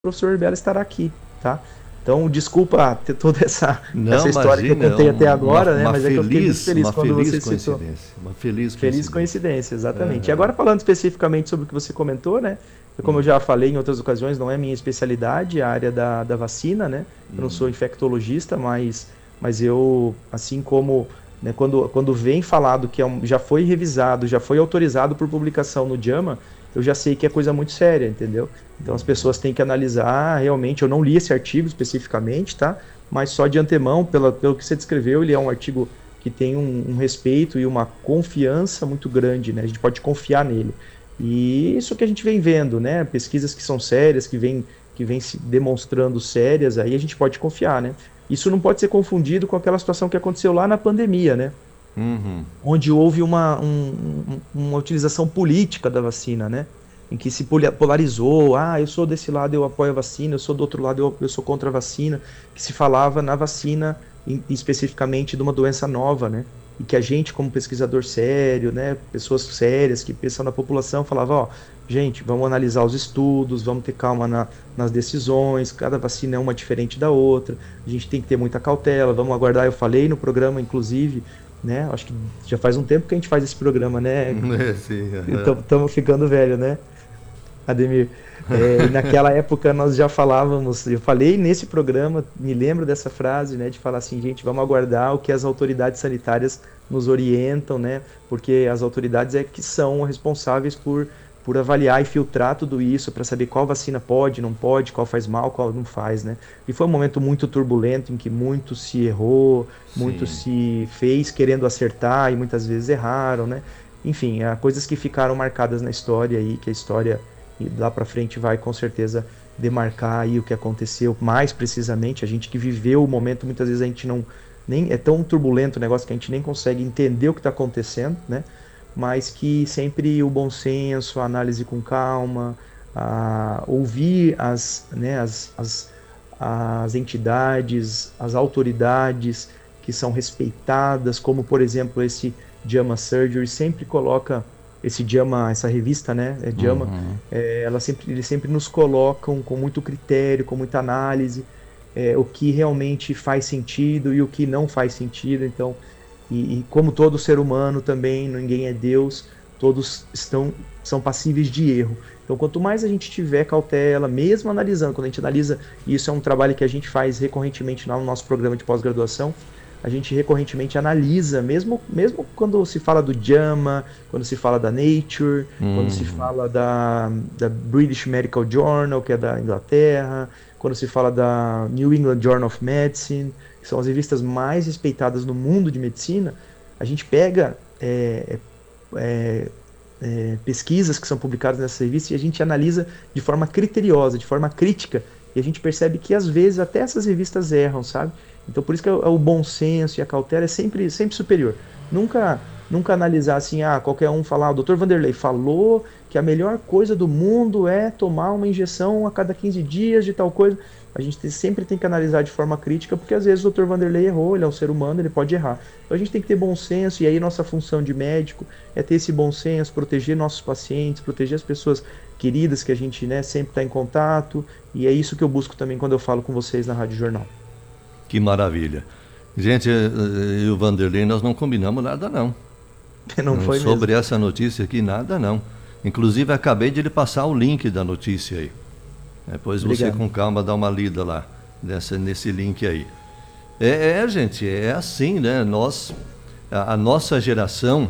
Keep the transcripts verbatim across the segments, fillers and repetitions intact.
professor Herbela estará aqui, tá? Então, desculpa ter toda essa, Não, essa história imagina, que eu contei uma, até agora, uma, né? uma Mas feliz, é que eu fiquei muito feliz uma quando feliz você citou. coincidência. Uma feliz Feliz coincidência. coincidência, exatamente. E Uhum. agora falando especificamente sobre o que você comentou, né? Como eu Hum, já falei em outras ocasiões, não é minha especialidade a área da, da vacina, né? Eu não sou hum, infectologista, mas, mas eu, assim como, né, quando, quando vem falado que é um, já foi revisado, já foi autorizado por publicação no JAMA, eu já sei que é coisa muito séria, entendeu? Então as uhum. pessoas têm que analisar, realmente, eu não li esse artigo especificamente, tá? Mas só de antemão, pela, pelo que você descreveu, ele é um artigo que tem um, um respeito e uma confiança muito grande, né? A gente pode confiar nele. E isso que a gente vem vendo, né? Pesquisas que são sérias, que vêm que vem se demonstrando sérias, aí a gente pode confiar, né? Isso não pode ser confundido com aquela situação que aconteceu lá na pandemia, né? Uhum. Onde houve uma, um- um- uma utilização política da vacina, né? Em que se poli- polarizou, ah, eu sou desse lado, eu apoio a vacina, eu sou do outro lado, eu, eu sou contra a vacina, que se falava na vacina, em- especificamente de uma doença nova, né? E que a gente, como pesquisador sério, né, pessoas sérias que pensam na população, falava, ó, gente, vamos analisar os estudos, vamos ter calma na- nas decisões, cada vacina é uma diferente da outra, a gente tem que ter muita cautela, vamos aguardar, eu falei no programa, inclusive, né? Acho que já faz um tempo que a gente faz esse programa, né? É, sim, aham. Estamos ficando velho, né, Ademir? É, e naquela época nós já falávamos, eu falei nesse programa, me lembro dessa frase, né, de falar assim, gente, vamos aguardar o que as autoridades sanitárias nos orientam, né? Porque as autoridades é que são responsáveis por, por avaliar e filtrar tudo isso para saber qual vacina pode, não pode, qual faz mal, qual não faz, né? E foi um momento muito turbulento em que muito se errou, muito Sim. se fez querendo acertar e muitas vezes erraram, né? Enfim, há coisas que ficaram marcadas na história aí, que a história e lá para frente vai com certeza demarcar aí o que aconteceu mais precisamente. A gente que viveu o momento, muitas vezes a gente não nem é tão turbulento o negócio que a gente nem consegue entender o que está acontecendo, né? Mas que sempre o bom senso, a análise com calma, a ouvir as, né, as, as, as entidades, as autoridades que são respeitadas, como por exemplo esse JAMA Surgery sempre coloca esse JAMA, essa revista, né, é JAMA, Uhum. é, ela sempre, eles sempre nos colocam com muito critério, com muita análise, é, o que realmente faz sentido e o que não faz sentido. Então, e, e como todo ser humano também, ninguém é Deus, todos estão são passíveis de erro. Então, quanto mais a gente tiver cautela, mesmo analisando, quando a gente analisa, e isso é um trabalho que a gente faz recorrentemente no nosso programa de pós-graduação, a gente recorrentemente analisa, mesmo, mesmo quando se fala do JAMA, quando se fala da Nature, quando se Uhum. fala da, da British Medical Journal, que é da Inglaterra, quando se fala da New England Journal of Medicine, que são as revistas mais respeitadas no mundo de medicina, a gente pega é, é, é, pesquisas que são publicadas nessas revistas e a gente analisa de forma criteriosa, de forma crítica, e a gente percebe que às vezes até essas revistas erram, sabe? Então por isso que é o, é o bom senso e a cautela é sempre, sempre superior. Nunca, nunca analisar assim, ah, qualquer um falar, ah, o doutor Vanderlei falou que a melhor coisa do mundo é tomar uma injeção a cada quinze dias de tal coisa. A gente tem, sempre tem que analisar de forma crítica, porque às vezes o doutor Vanderlei errou, ele é um ser humano, ele pode errar. Então a gente tem que ter bom senso, e aí nossa função de médico é ter esse bom senso, proteger nossos pacientes, proteger as pessoas queridas que a gente, né, sempre está em contato, e é isso que eu busco também quando eu falo com vocês na Rádio Jornal. Que maravilha. Gente, eh, eh, e o Vanderlei, nós não combinamos nada, não. Não Hum, foi mesmo. Sobre essa notícia aqui, nada, não. Inclusive, acabei de lhe passar o link da notícia aí. Depois você, Obrigado. com calma, dá uma lida lá, nessa, nesse link aí. É, é, gente, é assim, né? Nós, a, a nossa geração,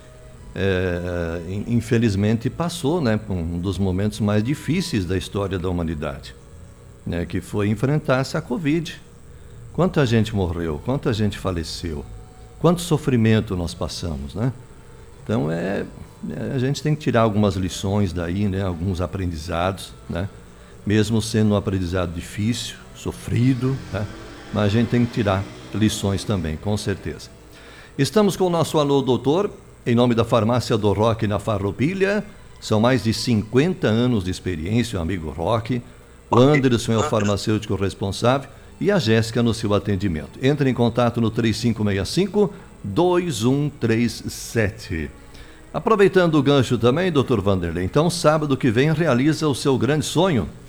é, infelizmente, passou, né, por um dos momentos mais difíceis da história da humanidade, né, que foi enfrentar essa Covid. Quanta gente morreu, quanta gente faleceu, quanto sofrimento nós passamos, né? Então, é, é, a gente tem que tirar algumas lições daí, né, alguns aprendizados, né? Mesmo sendo um aprendizado difícil, sofrido, né? Mas a gente tem que tirar lições também, com certeza. Estamos com o nosso alô doutor, em nome da Farmácia do Roque na Farroupilha. São mais de cinquenta anos de experiência, o amigo Roque. O Anderson é o farmacêutico responsável e a Jéssica no seu atendimento. Entre em contato no três cinco seis cinco, dois um três sete. Aproveitando o gancho também, doutor Vanderlei, então sábado que vem realiza o seu grande sonho,